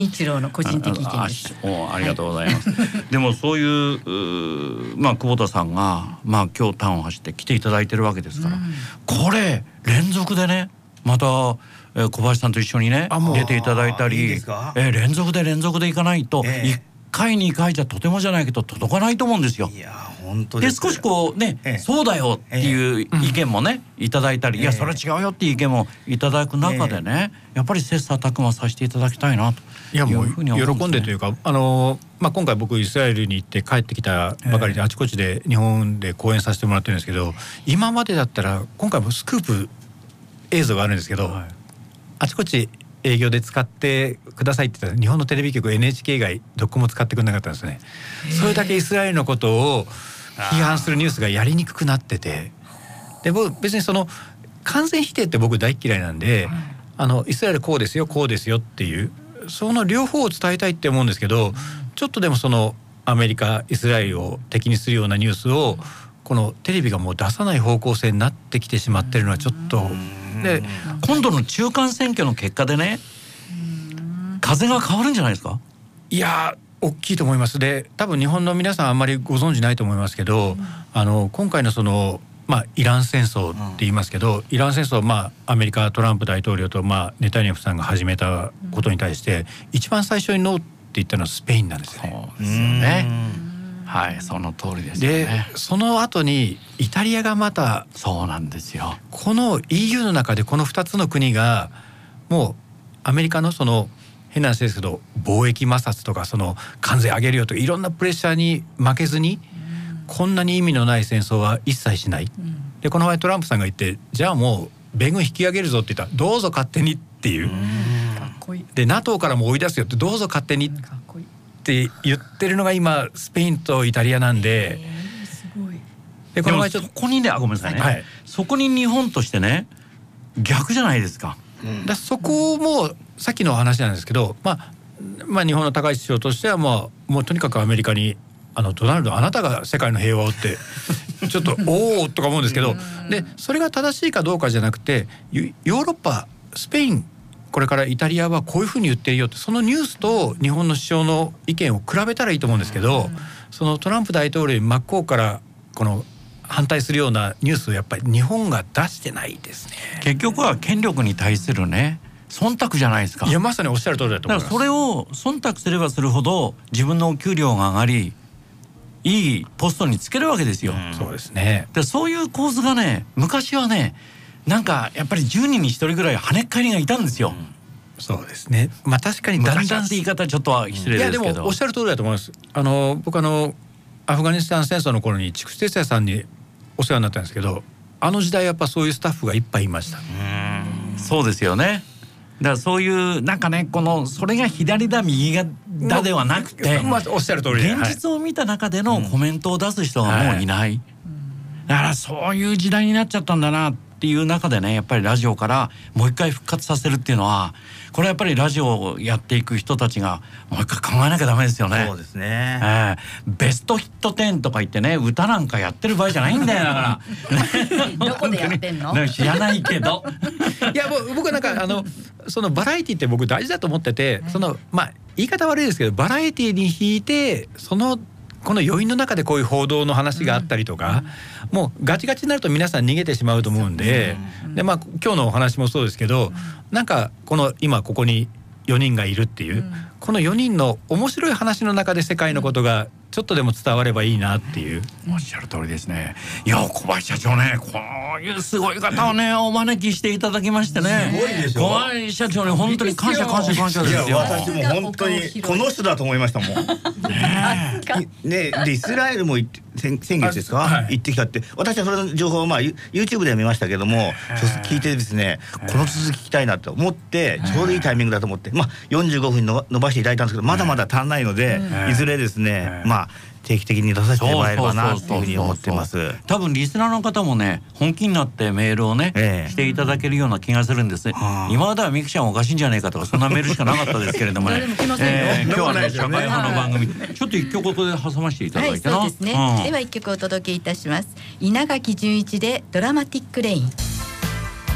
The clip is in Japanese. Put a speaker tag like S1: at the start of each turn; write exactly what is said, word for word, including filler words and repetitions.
S1: 一郎の個人的意見です。
S2: あ, あ, あ, ありがとうございます、はい、でもそういう、うまあ、久保田さんが、まあ、今日ターンを走って来ていただいてるわけですから、うん、これ連続でねまた、えー、小林さんと一緒にね出ていただいたり、いいですか、えー、連続で連続でいかないと、えー、いっかいにかいじゃとてもじゃないけど届かないと思うんですよ。
S3: いや本当です。
S2: で少しこうね、えー、そうだよっていう意見もね、えー、いただいたり、いやそれ違うよっていう意見もいただく中でね、えー、やっぱり切磋琢磨させていただきたいなと
S4: いやもう喜んでというか、あの、まあ、今回僕イスラエルに行って帰ってきたばかりであちこちで日本で講演させてもらってるんですけど、今までだったら今回もスクープ映像があるんですけど、はい、あちこち営業で使ってくださいって言ったら日本のテレビ局 エヌエイチケー 以外どこも使ってくれなかったんですね。それだけイスラエルのことを批判するニュースがやりにくくなってて、で僕別にその完全否定って僕大嫌いなんで、はい、あのイスラエルこうですよこうですよっていうその両方を伝えたいって思うんですけど、ちょっとでもそのアメリカイスラエルを敵にするようなニュースをこのテレビがもう出さない方向性になってきてしまってるのはちょっと
S2: で、今度の中間選挙の結果でね風が変わるんじゃないですか。
S4: いや大きいと思います。で多分日本の皆さんあんまりご存じないと思いますけど、あの今回のそのまあ、イラン戦争って言いますけど、うん、イラン戦争は、まあ、アメリカトランプ大統領と、まあ、ネタニヤフさんが始めたことに対して、うん、一番最初にノーって言ったのはスペインなんですよね。
S2: そうですよね。はいその通りですよね。
S4: でその後にイタリアがまた
S2: そうなんですよ。
S4: この イーユー の中でこのふたつの国がもうアメリカのその変な話ですけど貿易摩擦とかその関税上げるよとかいろんなプレッシャーに負けずにこんなに意味のない戦争は一切しない、うん、でこの前トランプさんが言ってじゃあもう米軍引き上げるぞって言ったらどうぞ勝手にっていう、うん、かっこいいで ナトー からも追い出すよってどうぞ勝手にって言ってるのが今スペインとイタリアなんで、
S1: えー、すごい。
S2: でこの前ちょっとそこにねあごめんなさいね、はい、そこに日本としてね逆じゃないですか、
S4: うん、だそこもさっきの話なんですけど、まあ、まあ日本の高市首相としてはもう、もうとにかくアメリカにあのドナルドあなたが世界の平和をってちょっとおおとか思うんですけどでそれが正しいかどうかじゃなくてヨーロッパスペインこれからイタリアはこういうふうに言ってるよってそのニュースと日本の首相の意見を比べたらいいと思うんですけど、そのトランプ大統領に真っ向からこの反対するようなニュースをやっぱり日本が出してないですね。
S2: 結局は権力に対するね忖度じゃないですか。
S4: いやまさにおっしゃる通りだと思います。
S2: だからそれを忖度すればするほど自分のお給料が上がりいいポストにつけるわけですよ、
S4: うん、そうですね。
S2: でそういう構図がね昔はねなんかやっぱりじゅうにんにひとりぐらい跳ねっ返りがいたんですよ、うん、
S4: そうですね。まあ確かにだんだん
S2: 昔って言い方ちょっとは失礼ですけど、
S4: いやでもおっしゃる通りだと思います。あの僕あのアフガニスタン戦争の頃に筑紫哲也さんにお世話になったんですけどあの時代やっぱそういうスタッフがいっぱいいました。う
S2: ーんそうですよね。だからそういうなんかねこのそれが左だ右だではなくて、
S4: まあ、おっしゃる通り
S2: 現実を見た中でのコメントを出す人がもういない、はい、だからそういう時代になっちゃったんだなっていう中でねやっぱりラジオからもう一回復活させるっていうのはこれやっぱりラジオをやっていく人たちがもう一回考えなきゃダメですよね。
S3: そうですね、
S2: えー、ベストヒットテンとか言ってね歌なんかやってる場合じゃないんだよだから
S1: どこでやってんの
S2: 知らないけど
S4: いや僕はなんかあのそのバラエティって僕大事だと思ってて、そのまあ言い方悪いですけどバラエティに引いてそのこの余韻の中でこういう報道の話があったりとか、うん、もうガチガチになると皆さん逃げてしまうと思うんで、うん、でまあ今日のお話もそうですけど、うん、なんかこの今ここによにんがいるっていう、うん、このよにんの面白い話の中で世界のことがちょっとでも伝わればいいなっていう、
S2: おっしゃる通りですね。いや小林社長ねこういうすごい方をねお招きしていただきましてね、
S3: すごいでしょ。
S2: 小林社長に本当に感謝感謝感謝ですよ。
S3: いや私も本当にこの人だと思いましたもんねねでイスラエルも行って先, 先月ですか、はい、行ってきたって私はそれの情報をまあ YouTube では見ましたけども聞いてですねこの続き聞きたいなと思ってちょうどいいタイミングだと思ってまあよんじゅうごふんに伸ばしていただいたんですけどまだまだ足んないのでいずれですねまあ定期的に出させてもらえればなというふうに思ってます。
S2: 多分リスナーの方もね本気になってメールをね、ええ、していただけるような気がするんですね。今まではミクちゃんおかしいんじゃないかとかそんなメールしかなかったですけれどもねえー、今日はね社会派の番組ちょっと一曲ここで挟ませていただいてな、
S1: はいそうですね、うん、では一曲お届けいたします。稲垣潤一でドラマティックレイン。